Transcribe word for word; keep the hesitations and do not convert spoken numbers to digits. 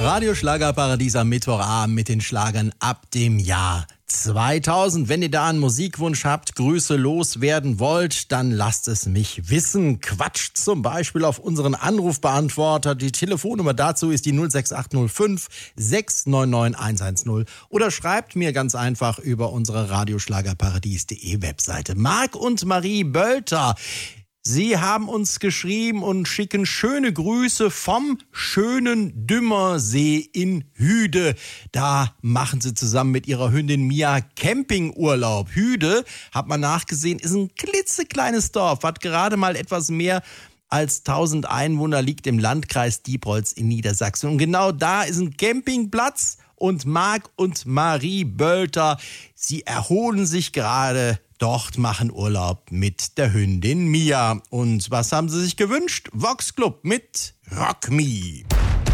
Radio Schlagerparadies am Mittwochabend mit den Schlagern ab dem Jahr zweitausend. Wenn ihr da einen Musikwunsch habt, Grüße loswerden wollt, dann lasst es mich wissen. Quatscht zum Beispiel auf unseren Anrufbeantworter. Die Telefonnummer dazu ist die null sechs acht null fünf sechs neun neun eins eins null oder schreibt mir ganz einfach über unsere radioschlagerparadies punkt de Webseite. Marc und Marie Bölter, Sie haben uns geschrieben und schicken schöne Grüße vom schönen Dümmersee in Hüde. Da machen sie zusammen mit ihrer Hündin Mia Campingurlaub. Hüde, hat man nachgesehen, ist ein klitzekleines Dorf, hat gerade mal etwas mehr als tausend Einwohner, liegt im Landkreis Diepholz in Niedersachsen. Und genau da ist ein Campingplatz und Marc und Marie Bölter, sie erholen sich gerade dort, machen Urlaub mit der Hündin Mia. Und was haben sie sich gewünscht? Vox Club mit Rock Me.